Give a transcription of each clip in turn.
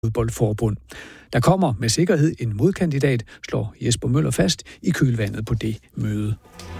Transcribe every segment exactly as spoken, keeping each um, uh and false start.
fodboldforbund. Der kommer med sikkerhed en modkandidat, slår Jesper Møller fast i kølvandet på det møde.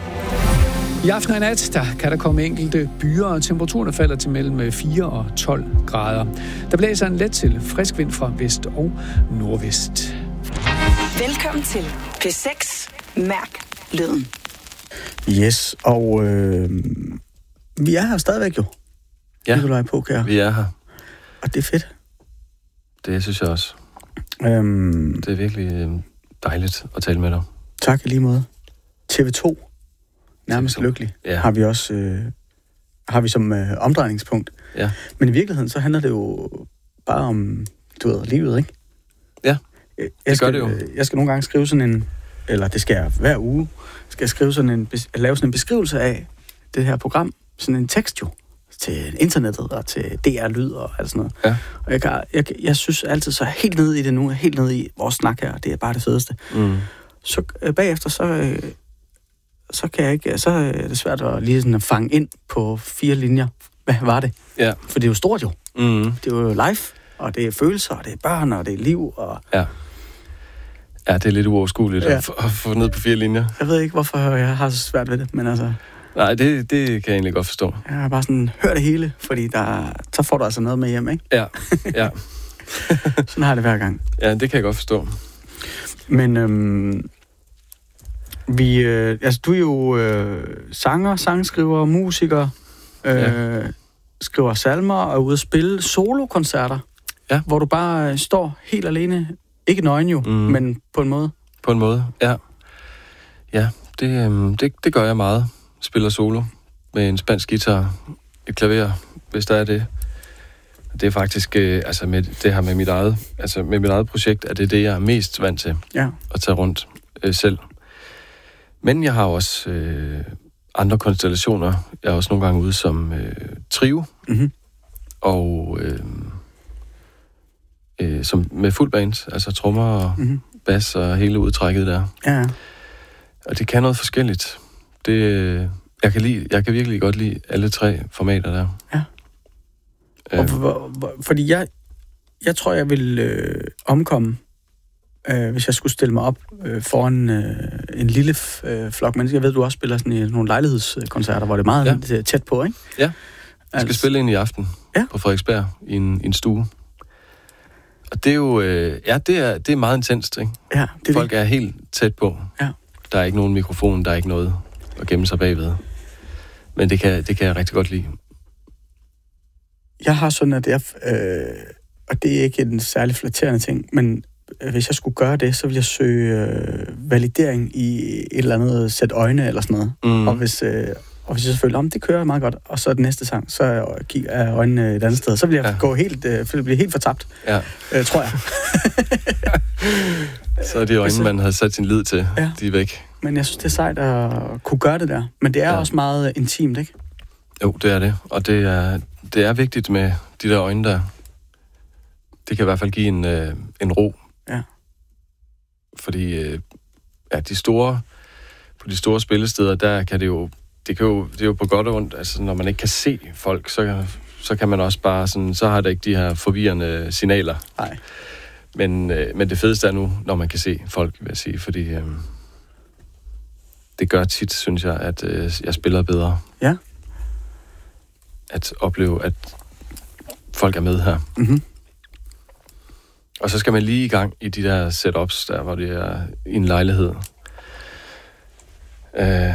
I aften og i nat der kan der komme enkelte byer, og temperaturen falder til mellem fire og tolv grader. Der blæser en let til frisk vind fra vest og nordvest. Velkommen til P seks. Mærk lyden. Yes, og øh, vi er her stadigvæk jo. Ja, Nikolaj Påkjær. vi er her. Og det er fedt. Det synes jeg også. Øhm, Det er virkelig dejligt at tale med dig. tak i lige måde. T V to, nærmest T V to. lykkelig, Ja. har vi også øh, har vi som øh, omdrejningspunkt. Ja. Men i virkeligheden, så handler det jo bare om, du ved, livet, ikke? Ja, Jeg, det jeg skal, gør det jo. Jeg skal nogle gange skrive sådan en, eller det skal jeg hver uge, skal jeg skrive sådan en, lave sådan en beskrivelse af det her program, sådan en tekst jo, til internettet og til D R Lyd og alt sådan noget. Ja. Og jeg, kan, jeg, jeg synes altid, så helt nede i det nu, helt nede i vores snak her, det er bare det fedeste. Mm. Så øh, bagefter, så, øh, så kan jeg ikke, så er det svært at lige sådan at fange ind på fire linjer. Hvad var det? Ja. For det er jo stort jo. Mm. Det er jo live, og det er følelser, og det er børn, og det er liv, og Ja. Ja, det er lidt uoverskueligt Ja. at, få, at få ned på fire linjer. jeg ved ikke, hvorfor jeg har så svært ved det, men altså, Nej, det, det kan jeg egentlig godt forstå. jeg har bare sådan, hør det hele, fordi der, så får du altså noget med hjem, ikke? Ja, ja. Sådan har jeg det hver gang. Ja, det kan jeg godt forstå. Men øhm, vi, øh, altså du er jo øh, sanger, sangskriver, musiker, øh, Ja. skriver salmer og er ude at spille solokoncerter, Ja. hvor du bare øh, står helt alene, ikke nøgen jo, Mm. men på en måde. På en måde, ja. Ja, det, øhm, det, det gør jeg meget. Spiller solo med en spansk guitar, et klaver, hvis der er det. Det er faktisk, øh, altså med det her med mit eget, altså med mit eget projekt, er det det, jeg er mest vant til Ja. at tage rundt øh, selv. Men jeg har også øh, andre konstellationer. Jeg er også nogle gange ude som øh, trio, Mm-hmm. og øh, øh, som med fuld band, altså trommer og Mm-hmm. bas og hele udtrækket der. Ja. Og det kan noget forskelligt. Det, øh, jeg, kan lide, jeg kan virkelig godt lide alle tre formater der. Ja. Øh, Og, hvor, hvor, fordi jeg, jeg tror, jeg vil øh, omkomme, øh, hvis jeg skulle stille mig op øh, foran øh, en lille øh, flok mennesker. Jeg ved, du også spiller sådan i nogle lejlighedskoncerter, hvor det er meget ja. tæt på, ikke? Ja, jeg skal altså, spille ind i aften Ja. på Frederiksberg i en, i en stue. Og det er jo, øh, ja, det er, det er meget intenst, ikke? Ja, det er Folk det. er helt tæt på. Ja. Der er ikke nogen mikrofon, der er ikke noget at gemme sig bagved. Men det kan, det kan jeg rigtig godt lide. Jeg har sådan, at jeg, øh, og det er ikke en særlig flatterende ting, men øh, hvis jeg skulle gøre det, så ville jeg søge øh, validering i et eller andet sæt øjne eller sådan noget. Mm. Og hvis... Øh, Og hvis jeg selvfølgelig, om det kører meget godt, og så er den næste sang, så er øjnene et andet sted. Så vil jeg ja. gå helt, øh, blive helt fortabt, Ja. øh, tror jeg. Så er de øjne, man havde sat sin lid til, Ja. de er væk. Men jeg synes, det er sejt at kunne gøre det der. Men det er ja. også meget intimt, ikke? Jo, det er det. Og det er, det er vigtigt med de der øjne der. Det kan i hvert fald give en, øh, en ro. Ja. Fordi øh, ja, de store, på de store spillesteder, der kan det jo, det kan jo, det er jo på godt og ondt. Altså, når man ikke kan se folk, så, så kan man også bare sådan, så har det ikke de her forvirrende signaler. Nej. Men, øh, men det fedeste er nu, når man kan se folk, vil jeg sige, fordi øh, det gør tit, synes jeg, at øh, jeg spiller bedre. Ja. At opleve, at folk er med her. Mm-hmm. Og så skal man lige i gang i de der setups, der hvor det er i en lejlighed. Øh,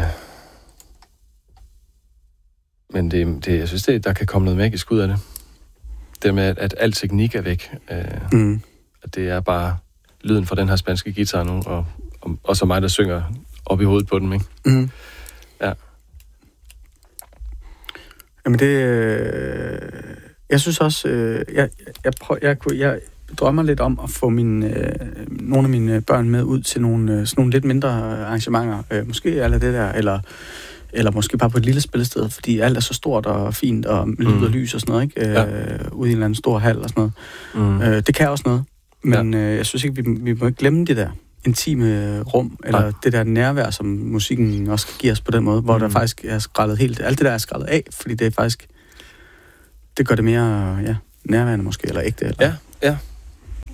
men det, det, jeg synes, det, der kan komme noget magisk ud af det. Det med, at, at al teknik er væk. Øh, Mm. at det er bare lyden fra den her spanske guitar nu, og, og, og så mig, der synger op i hovedet på dem, ikke? Mm. Ja. Jamen det... Øh, jeg synes også... Øh, jeg, jeg, prøv, jeg, jeg, jeg drømmer lidt om at få mine, øh, nogle af mine børn med ud til nogle, øh, sådan nogle lidt mindre arrangementer. Øh, måske eller det der, eller, eller måske bare på et lille spillested, fordi alt er så stort og fint, og lyd og lys og sådan noget, ikke? Øh, Ja. ude i en eller anden stor hal og sådan noget. Mm. Øh, det kan også noget. Men ja. øh, jeg synes ikke, vi, vi må ikke glemme det der intime rum, eller Nej. det der nærvær, som musikken også kan give os på den måde, hvor mm. der faktisk er skrællet helt... Alt det der er skrællet af, fordi det er faktisk... Det gør det mere ja, nærværende måske, eller ægte. Eller, Ja, ja.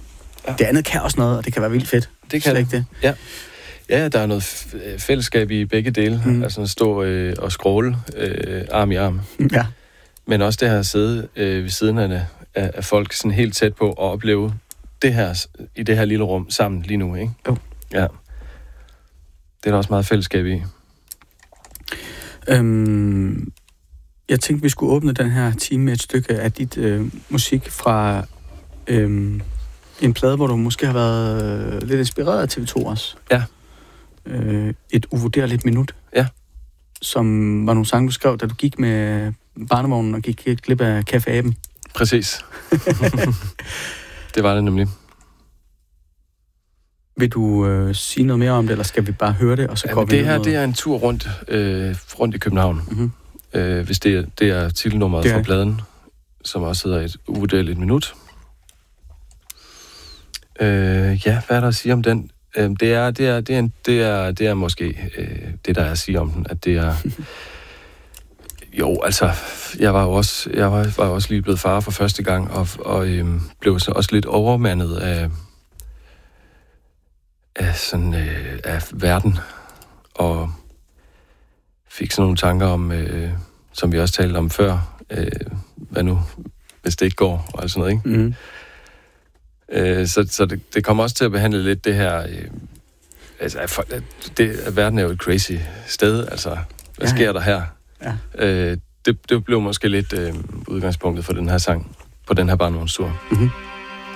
Ja. Det andet kan også noget, og det kan være vildt fedt. Det kan ikke det. Ja. Ja, der er noget f- fællesskab i begge dele. Mm. Altså at stå øh, og scrolle øh, arm i arm. Ja. Men også det her at sidde øh, ved siden af, af, af folk sådan helt tæt på og opleve det her i det her lille rum sammen lige nu, ikke? Jo. Ja. Det er der også meget fællesskab i. Øhm, jeg tænkte, vi skulle åbne den her time med et stykke af dit øh, musik fra øh, en plade, hvor du måske har været øh, lidt inspireret af T V to også. Ja. Øh, et uvurderligt minut. Ja. Som var nogle sange, du skrev, da du gik med barnevognen og gik glip af Kaffeaben. Præcis. Det var det nemlig. Vil du øh, sige noget mere om det, eller skal vi bare høre det, og så ja, går vi det her, noget? det er en tur rundt, øh, rundt i København. Mm-hmm. Øh, hvis det er, det er titelnummeret fra pladen, som også hedder et uvurderligt minut. Øh, ja, hvad er der at sige om den? Øh, det, er, det, er, det, er en, det, er, det er måske øh, det, der er at sige om den, at det er... Jo, altså, jeg var jo også, jeg var, var også lige blevet far for første gang, og, og øhm, blev så også lidt overmandet af, af, sådan, øh, af verden, og fik sådan nogle tanker om, øh, som vi også talte om før, øh, hvad nu, hvis det ikke går, og sådan noget, ikke? Mm. Øh, så så det, det kommer også til at behandle lidt det her, øh, altså, at, det, at verden er jo et crazy sted, altså, hvad ja, sker ja. der her? Ja. Øh, det, det blev måske lidt øh, udgangspunktet for den her sang, på den her barnevognstur. Mm-hmm.